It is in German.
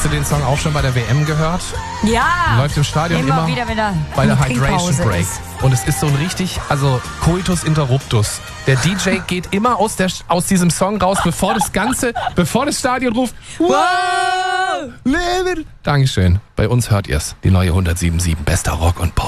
Hast du den Song auch schon bei der WM gehört? Ja. Läuft im Stadion immer wieder, wenn da bei der eine Hydration Trinkpause Break. ist. Und es ist so ein richtig, also Coitus Interruptus. Der DJ geht immer aus diesem Song raus, bevor das Stadion ruft. Wow! Lever! Dankeschön. Bei uns hört ihr's. Die neue 107.7 bester Rock und Pop.